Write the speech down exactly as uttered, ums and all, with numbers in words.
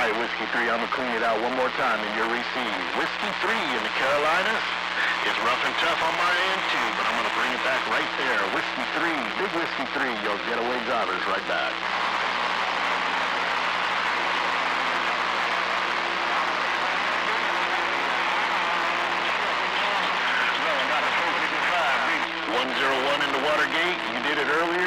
right, Whiskey three, I'm going to clean it out one more time and you'll receive. Whiskey three in the Carolinas is rough and tough on my end too, but I'm going to bring it back right there. Whiskey three, Big Whiskey three, your getaway drivers right back. one oh one into Watergate. You did it earlier.